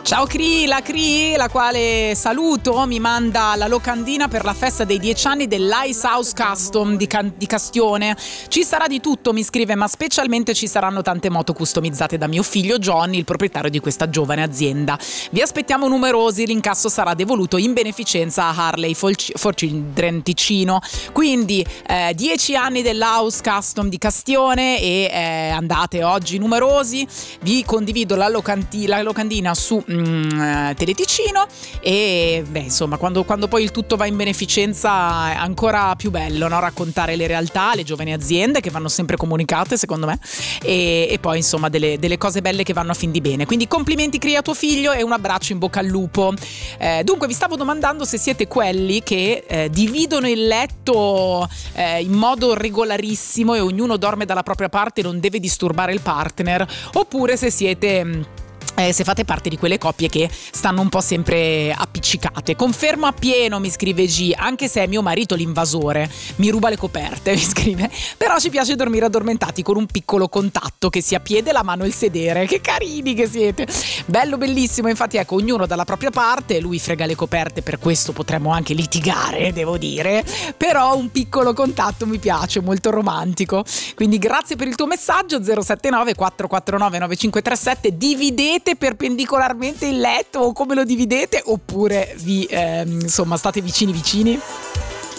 Ciao Cri, la quale saluto, mi manda la locandina per la festa dei 10 anni dell'Ice House Custom di Castione. Ci sarà di tutto, mi scrive, ma specialmente ci saranno tante moto customizzate da mio figlio Johnny, il proprietario di questa giovane azienda. Vi aspettiamo numerosi, l'incasso sarà devoluto in beneficenza a Harley for Children Ticino. Quindi 10 anni dell'House Custom di Castione e andate oggi numerosi. Vi condivido la locandina su Teleticino e insomma quando poi il tutto va in beneficenza è ancora più bello, no? Raccontare le realtà, le giovani aziende che vanno sempre comunicate secondo me e poi insomma delle cose belle che vanno a fin di bene. Quindi complimenti Cri a tuo figlio e un abbraccio in bocca al lupo. Dunque vi stavo domandando se siete quelli che dividono il letto in modo regolarissimo e ognuno dorme dalla propria parte e non deve disturbare il partner, oppure se siete se fate parte di quelle coppie che stanno un po' sempre appiccicate. Confermo appieno, mi scrive G, anche se è mio marito l'invasore, mi ruba le coperte, mi scrive, però ci piace dormire addormentati con un piccolo contatto, che sia piede, la mano e il sedere. Che carini che siete, bello, bellissimo. Infatti ecco, ognuno dalla propria parte, lui frega le coperte, per questo potremmo anche litigare, devo dire, però un piccolo contatto mi piace, molto romantico. Quindi grazie per il tuo messaggio. 079 449 9537. Dividete perpendicolarmente il letto o come lo dividete, oppure vi insomma state vicini?